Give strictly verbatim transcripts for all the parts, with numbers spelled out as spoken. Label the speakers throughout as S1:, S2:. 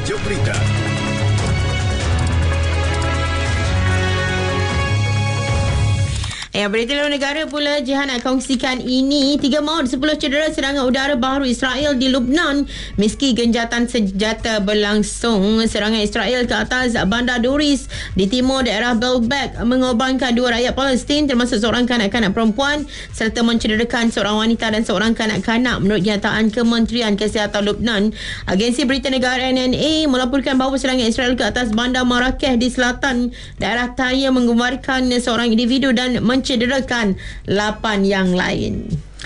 S1: Tajuk berita.
S2: Ya, berita luar negara pula Jihan nak kongsikan ini. Tiga maut, sepuluh cedera serangan udara baharu Israel di Lebanon meski genjatan senjata berlangsung. Serangan Israel ke atas bandar Doris di timur daerah Baalbek mengorbankan dua rakyat Palestin termasuk seorang kanak-kanak perempuan serta mencederakan seorang wanita dan seorang kanak-kanak menurut kenyataan Kementerian Kesihatan Lebanon. Agensi berita negara N N A melaporkan bahawa serangan Israel ke atas bandar Marrakech di selatan daerah Taya menggemparkan seorang individu dan mencederakan lapan yang lain.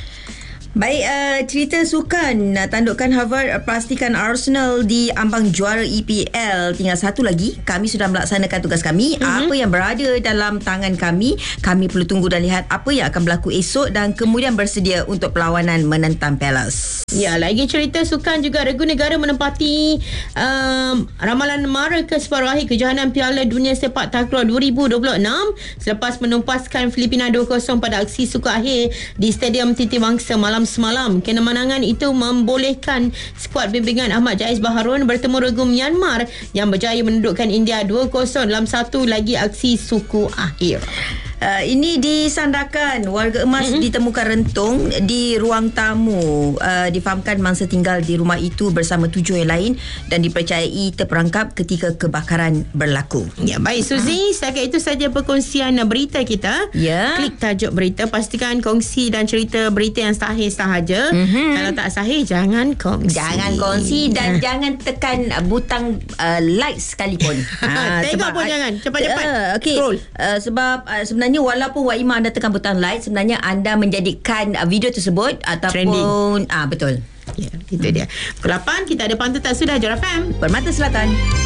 S3: Baik, uh, cerita sukan. Tandukan Harvard pastikan Arsenal di ambang juara E P L. Tinggal satu lagi. Kami sudah melaksanakan tugas kami. Mm-hmm. Apa yang berada dalam tangan kami, kami perlu tunggu dan lihat apa yang akan berlaku esok dan kemudian bersedia untuk perlawanan menentang Palace.
S2: Ya, lagi cerita sukan juga. Regu negara menempati um, ramalan mara ke separuh akhir kejohanan Piala Dunia Sepak Takraw dua ribu dua puluh enam selepas menumpaskan Filipina dua kosong pada aksi suka akhir di Stadium Titi Wangsa malam semalam. Kemenangan itu membolehkan skuad bimbingan Ahmad Jais Baharun bertemu regu Myanmar yang berjaya mendudukkan India dua kosong dalam satu lagi aksi suku akhir.
S3: Uh, ini disandarkan warga emas mm-hmm. ditemukan rentung di ruang tamu. Uh, difahamkan mangsa tinggal di rumah itu bersama tujuh yang lain dan dipercayai terperangkap ketika kebakaran berlaku.
S2: Ya, baik Suzy, setakat itu saja perkongsian berita kita.
S3: Ya.
S2: Klik tajuk berita, pastikan kongsi dan cerita berita yang sahih sahaja. Mm-hmm. Kalau tak sahih, jangan kongsi.
S3: Jangan kongsi dan jangan tekan butang uh, like sekalipun.
S2: uh, Tengok pun uh, jangan. Cepat-cepat
S3: uh, okay.
S2: scroll.
S3: Uh, sebab uh, sebenarnya walaupun Wak Ima anda tekan butang like, sebenarnya anda menjadikan uh, video tersebut ataupun ah uh, betul.
S2: Ya, itu dia. Pukul lapan kita ada Pantau Tak Sudah J R F M
S3: Permata Selatan.